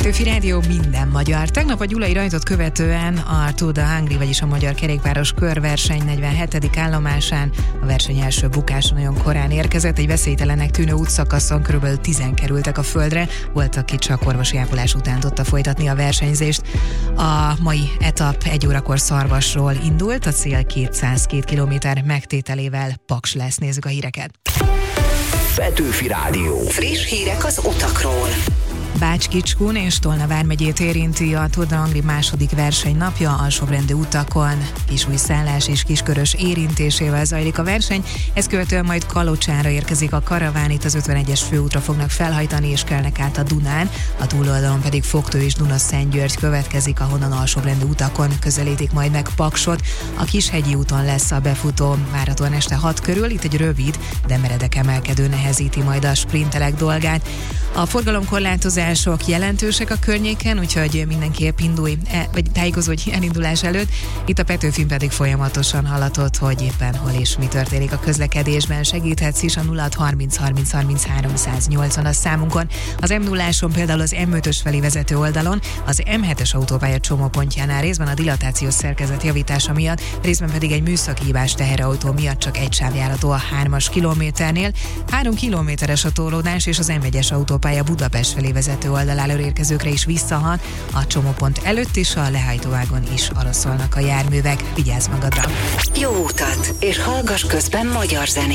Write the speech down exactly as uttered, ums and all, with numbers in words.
Petőfi Rádió, minden magyar. Tegnap a gyulai rajtot követően a Tour de Hungary, vagyis a magyar kerékpáros körverseny negyvenhetedik állomásán a verseny első bukása nagyon korán érkezett. Egy veszélytelennek tűnő útszakaszon körülbelül tízen kerültek a földre, volt, aki csak orvosi ápolás után tudta folytatni a versenyzést. A mai etap egy órakor Szarvasról indult, a cél kétszázkettő kilométer megtételével Paks lesz. Nézzük a híreket. Petőfi Rádió. Friss hírek az utakról. Bács-Kicskun és Tolna vármegyét érinti a Tour de Hungary második versenynapja, alsóbrendű utakon Kisújszállás és Kiskörös érintésével zajlik a verseny, ezt követően majd Kalocsára érkezik a karaván, itt az ötvenegyes főútra fognak felhajtani és kelnek át a Dunán, a túloldalon pedig Fogtő és Duna-Szentgyörgy következik, ahonnan alsóbrendű utakon közelítik majd meg Paksot. A Kishegyi úton lesz a befutó, várhatóan este hat körül, itt egy rövid, de meredek emelkedő nehezíti majd a sprinterek dolgát. A forgalomkorlátozások jelentősek a környéken, úgyhogy mindenképp indulj, e, vagy tájékozódj elindulás előtt. Itt a Petőfin pedig folyamatosan hallatott, hogy éppen hol és mi történik a közlekedésben. Segíthetsz is a nulla harminc harminc harminchárom száznyolcvan a számunkon. Az em nulláson például az em ötös felé vezető oldalon, az em hetes autópálya csomópontjánál részben a dilatációs szerkezet javítása miatt, részben pedig egy műszaki hibás teherautó miatt csak egy sáv járható a hármas kilométernél. Három kilométeres a torlódás, és az em egyes autópálya Budapest felé vezető oldaláról érkezőkre is visszahat, a csomópont előtt is a lehajtóágon is arra szólnak a járművek. Vigyázz magadra! Jó utat, és hallgass közben magyar zenét!